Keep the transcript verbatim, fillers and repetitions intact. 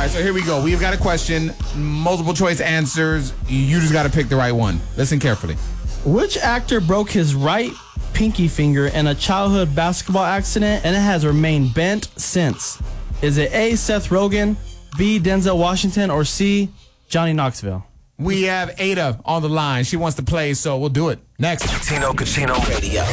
right, so here we go. We've got a question, multiple choice answers. You just got to pick the right one. Listen carefully. Which actor broke his right pinky finger in a childhood basketball accident and it has remained bent since? Is it A, Seth Rogen, B, Denzel Washington, or C, Johnny Knoxville? We have Ada on the line. She wants to play, so we'll do it. Next. Tino Casino Radio.